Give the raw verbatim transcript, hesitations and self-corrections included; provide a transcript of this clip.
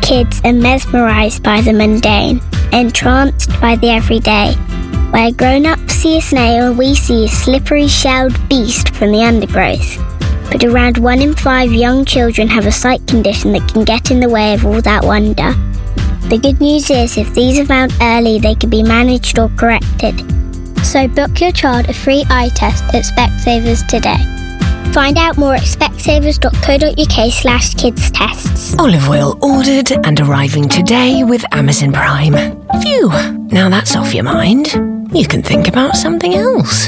Kids are mesmerised by the mundane, entranced by the everyday. Where grown-ups see a snail, we see a slippery shelled beast from the undergrowth. But around one in five young children have a sight condition that can get in the way of all that wonder. The good news is, if these are found early, they can be managed or corrected. So book your child a free eye test at Specsavers today. Find out more at specsavers.co.uk slash kids tests. Olive oil ordered and arriving today with Amazon Prime. Phew, now that's off your mind. You can think about something else.